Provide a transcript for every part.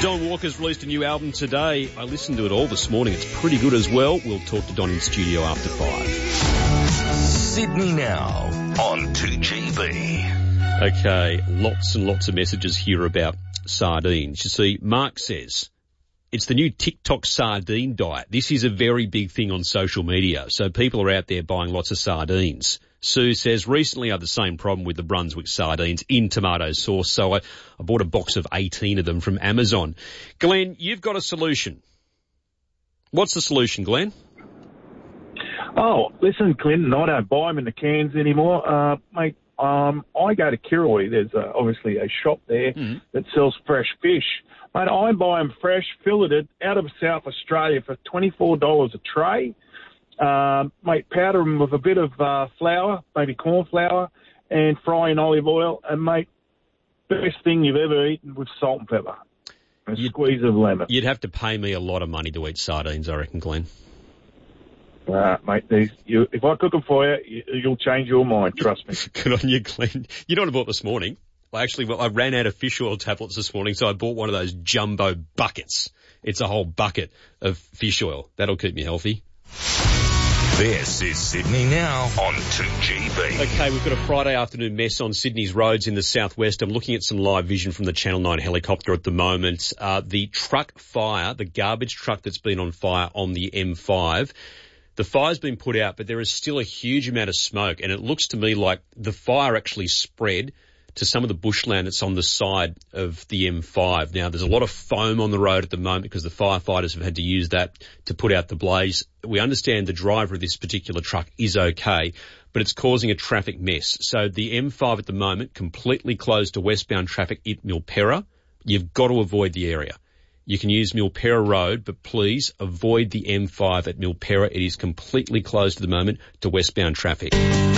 Don Walker's released a new album today. I listened to it all this morning. It's pretty good as well. We'll talk to Don in studio after 5. Sydney Now on 2GB. Okay, lots and lots of messages here about sardines. You see, Mark says it's the new TikTok sardine diet. This is a very big thing on social media. So people are out there buying lots of sardines. Sue says, recently I had the same problem with the Brunswick sardines in tomato sauce, so I bought a box of 18 of them from Amazon. Glenn, you've got a solution. What's the solution, Glenn? Oh, listen, Clinton, I don't buy them in the cans anymore. Mate, I go to Kirrawee. There's obviously a shop there that sells fresh fish. Mate, I buy them fresh, filleted, out of South Australia for $24 a tray. Mate, powder them with a bit of flour, maybe corn flour, and fry in olive oil. And, mate, best thing you've ever eaten with salt and pepper. And a squeeze of lemon. You'd have to pay me a lot of money to eat sardines, I reckon, Glenn. Mate, if I cook them for you, you'll change your mind, trust me. Good on you, Glenn. You know what I bought this morning? I ran out of fish oil tablets this morning, so I bought one of those jumbo buckets. It's a whole bucket of fish oil. That'll keep me healthy. This is Sydney Now on 2GB. Okay, we've got a Friday afternoon mess on Sydney's roads in the southwest. I'm looking at some live vision from the Channel 9 helicopter at the moment. The truck fire, the garbage truck that's been on fire on the M5, the fire's been put out, but there is still a huge amount of smoke, and it looks to me like the fire actually spread to some of the bushland that's on the side of the M5. Now, there's a lot of foam on the road at the moment because the firefighters have had to use that to put out the blaze. We understand the driver of this particular truck is okay, but it's causing a traffic mess. So the M5 at the moment completely closed to westbound traffic at Milperra. You've got to avoid the area. You can use Milperra Road, but please avoid the M5 at Milperra. It is completely closed at the moment to westbound traffic.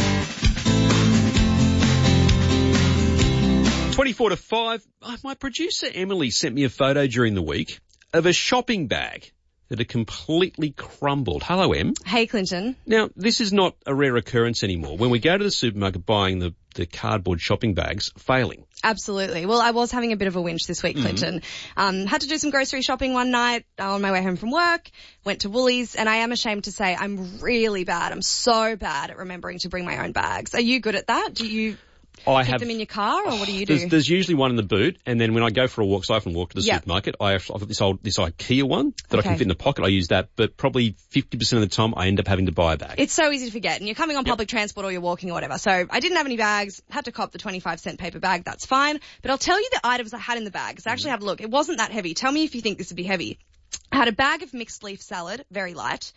24 to 5. My producer Emily sent me a photo during the week of a shopping bag that had completely crumbled. Hello, Em. Hey, Clinton. Now, this is not a rare occurrence anymore. When we go to the supermarket buying the cardboard shopping bags, failing. Absolutely. Well, I was having a bit of a whinge this week, Clinton. Had to do some grocery shopping one night on my way home from work, went to Woolies, and I am ashamed to say I'm really bad. I'm so bad at remembering to bring my own bags. Are you good at that? Do you keep them in your car, or what do you do? There's usually one in the boot, and then when I go for a walk, so I often walk to the supermarket, I've got this IKEA one that I can fit in the pocket. I use that, but probably 50% of the time I end up having to buy a bag. It's so easy to forget, and you're coming on public transport or you're walking or whatever. So I didn't have any bags, had to cop the 25-cent paper bag. That's fine. But I'll tell you the items I had in the bag, because I actually had a look. It wasn't that heavy. Tell me if you think this would be heavy. I had a bag of mixed leaf salad, very light,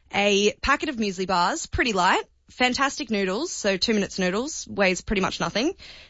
a packet of muesli bars, pretty light, fantastic noodles, so 2 minutes noodles, weighs pretty much nothing,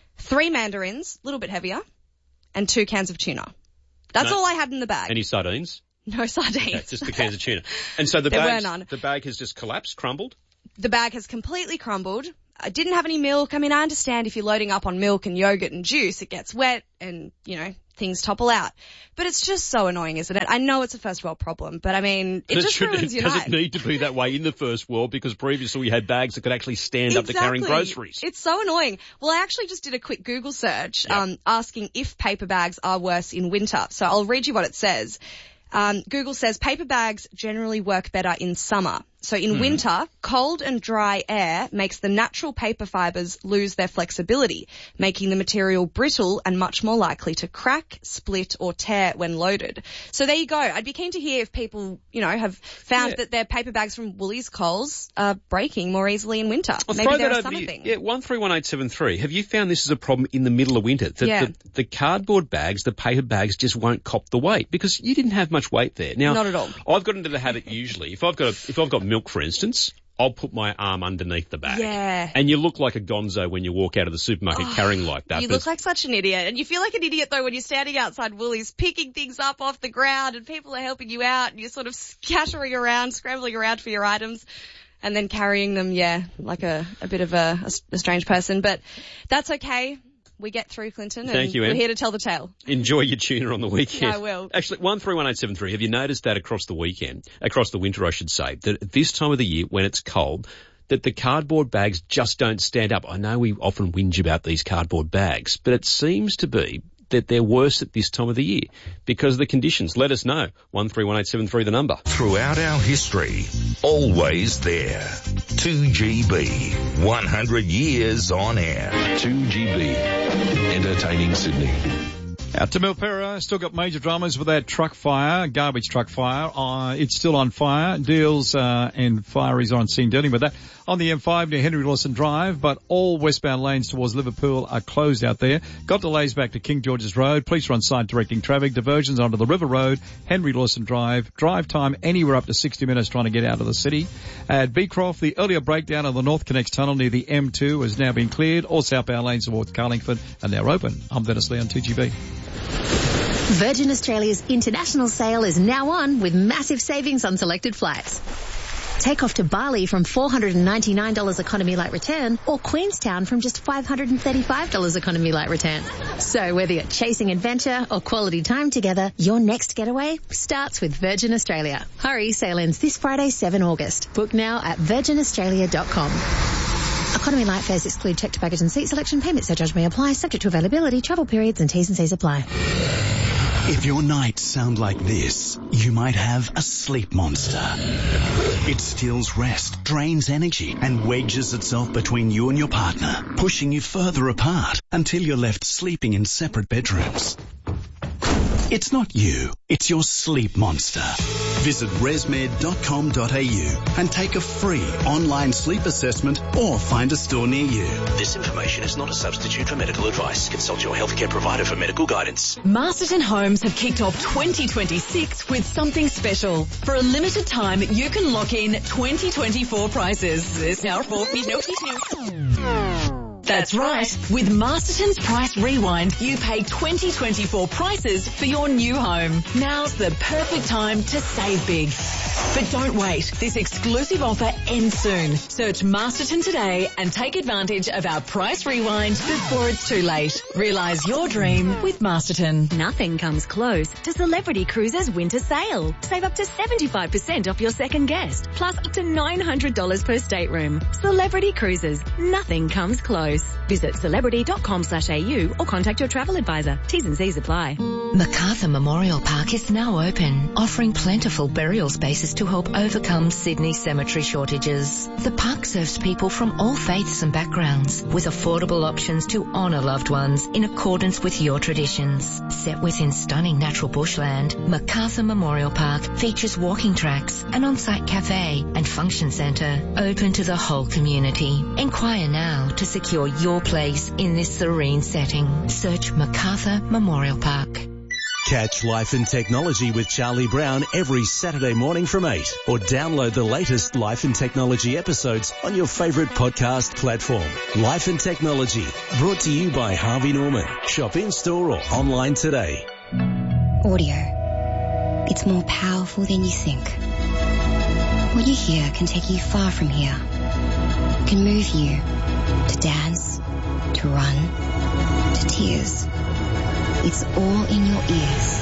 3 mandarins, a little bit heavier, and 2 cans of tuna. That's all I had in the bag. Any sardines? No sardines. Okay, just the cans of tuna. And so the bag has just collapsed, crumbled? The bag has completely crumbled. I didn't have any milk. I mean, I understand if you're loading up on milk and yogurt and juice, it gets wet and, things topple out. But it's just so annoying, isn't it? I know it's a first world problem, but I mean, it just ruins your night. Does it need to be that way in the first world? Because previously we had bags that could actually stand up to carrying groceries. It's so annoying. Well, I actually just did a quick Google search, asking if paper bags are worse in winter. So I'll read you what it says. Google says paper bags generally work better in summer. So in winter, cold and dry air makes the natural paper fibres lose their flexibility, making the material brittle and much more likely to crack, split or tear when loaded. So there you go. I'd be keen to hear if people, have found that their paper bags from Woolies, Coles are breaking more easily in winter. Maybe they're a summer thing. Yeah, 131873. Have you found this is a problem in the middle of winter? The cardboard bags, the paper bags just won't cop the weight because you didn't have much weight there. Now, not at all. I've got into the habit usually, if I've got milk, for instance, I'll put my arm underneath the bag. Yeah. And you look like a gonzo when you walk out of the supermarket carrying like that. You look like such an idiot. And you feel like an idiot, though, when you're standing outside Woolies picking things up off the ground and people are helping you out and you're sort of scattering around, scrambling around for your items and then carrying them, like a bit of a strange person. But that's okay. We get through, Clinton, Thank you, we're here to tell the tale. Enjoy your tuna on the weekend. I will. Actually, 131873, have you noticed that across the winter, I should say, that at this time of the year when it's cold, that the cardboard bags just don't stand up? I know we often whinge about these cardboard bags, but it seems to be that they're worse at this time of the year because of the conditions. Let us know. 131873 the number. Throughout our history, always there. 2GB, 100 years on air. 2GB, entertaining Sydney. Out to Milpera, still got major dramas with that truck fire, garbage truck fire. It's still on fire. Deals and Fireys are on scene dealing with that. On the M5 near Henry Lawson Drive, but all westbound lanes towards Liverpool are closed out there. Got delays back to King George's Road. Police are on site directing traffic. Diversions onto the River Road, Henry Lawson Drive. Drive time anywhere up to 60 minutes trying to get out of the city. At Beecroft, the earlier breakdown of the North Connects Tunnel near the M2 has now been cleared. All southbound lanes towards Carlingford are now open. I'm Dennis Lee on 2GB. Virgin Australia's international sale is now on with massive savings on selected flights. Take off to Bali from $499 economy light return or Queenstown from just $535 economy light return. So whether you're chasing adventure or quality time together, your next getaway starts with Virgin Australia. Hurry, sale ends this Friday, 7 August. Book now at virginaustralia.com. Economy light fares exclude checked baggage and seat selection. Payment surcharge may apply, subject to availability, travel periods and T's and C's apply. If your nights sound like this, you might have a sleep monster. It steals rest, drains energy, and wedges itself between you and your partner, pushing you further apart until you're left sleeping in separate bedrooms. It's not you, it's your sleep monster. Visit resmed.com.au and take a free online sleep assessment or find a store near you. This information is not a substitute for medical advice. Consult your healthcare provider for medical guidance. Masterton Homes have kicked off 2026 with something special. For a limited time, you can lock in 2024 prices. That's right. With Masterton's Price Rewind, you pay 2024 prices for your new home. Now's the perfect time to save big. But don't wait. This exclusive offer ends soon. Search Masterton today and take advantage of our Price Rewind before it's too late. Realise your dream with Masterton. Nothing comes close to Celebrity Cruises winter sale. Save up to 75% off your second guest, plus up to $900 per stateroom. Celebrity Cruises. Nothing comes close. Visit celebrity.com/au or contact your travel advisor. T's and C's apply. Macarthur Memorial Park is now open, offering plentiful burial spaces to help overcome Sydney's cemetery shortages. The park serves people from all faiths and backgrounds with affordable options to honour loved ones in accordance with your traditions. Set within stunning natural bushland, Macarthur Memorial Park features walking tracks, an on-site cafe and function centre open to the whole community. Inquire now to secure your place in this serene setting. Search Macarthur Memorial Park. Catch Life and Technology with Charlie Brown every Saturday morning from 8 or download the latest Life and Technology episodes on your favourite podcast platform. Life and Technology, brought to you by Harvey Norman. Shop in-store or online today. Audio. It's more powerful than you think. What you hear can take you far from here. It can move you to dance, to run, to tears. It's all in your ears.